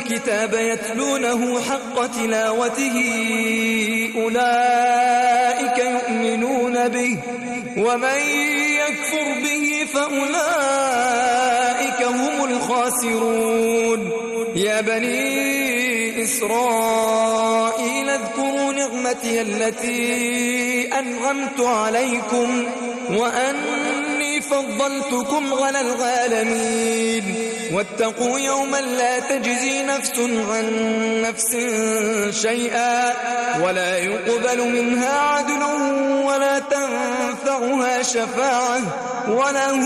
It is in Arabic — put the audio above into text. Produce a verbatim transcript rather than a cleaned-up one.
الكتاب يتلونه حق تلاوته أولئك يؤمنون به ومن يكفر به فأولئك هم الخاسرون يا بني إسرائيل اذكروا نعمتي التي أنعمت عليكم وأني فضلتكم على العالمين واتقوا يوما لا تجزي نفس عن نفس شيئا ولا يقبل منها عدل ولا تنفعها شفاعة ولا